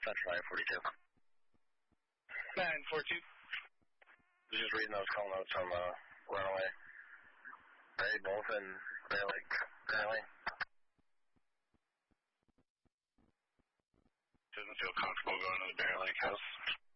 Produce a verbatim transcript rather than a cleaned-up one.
Central nine forty-two. nine forty-two. Just reading those call notes on the runaway. Right, both in Bear Lake currently. Doesn't feel comfortable going to the Bear Lake house.